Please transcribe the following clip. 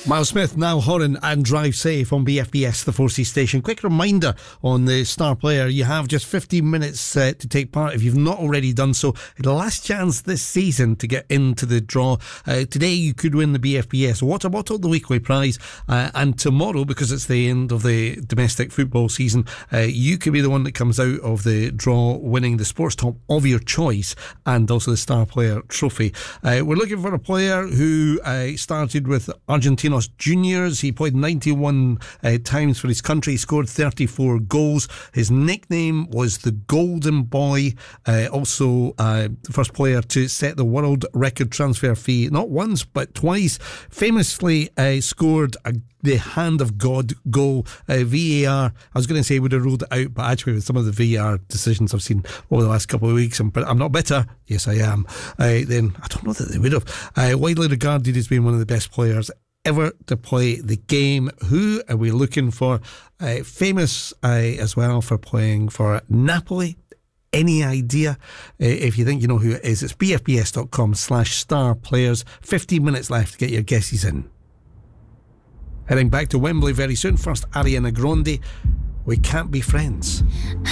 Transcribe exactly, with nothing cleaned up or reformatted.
Miles Smith, Niall Horan and Drive Safe on B F B S, the four C station. Quick reminder on the Star Player, you have just fifteen minutes uh, to take part if you've not already done so. The last chance this season to get into the draw. Uh, today you could win the B F B S Water Bottle, the weekly prize, uh, and tomorrow, because it's the end of the domestic football season, uh, you could be the one that comes out of the draw winning the sports top of your choice and also the Star Player trophy. Uh, we're looking for a player who uh, started with Argentina Juniors. He played ninety-one uh, times for his country. He scored thirty-four goals. His nickname was the Golden Boy. Uh, also, uh, the first player to set the world record transfer fee, not once but twice. Famously uh, scored a the hand of God goal. uh, V A R, I was going to say would have ruled it out, but actually with some of the V A R decisions I've seen over the last couple of weeks, I'm, I'm not bitter, yes I am, uh, then I don't know that they would have. Uh, widely regarded as being one of the best players ever to play the game. Who are we looking for? Uh, famous uh, as well for playing for Napoli. Any idea? Uh, if you think you know who it is, it's bfbs.com slash star players. fifteen minutes left to get your guesses in. Heading back to Wembley very soon. First, Ariana Grande, We Can't Be Friends.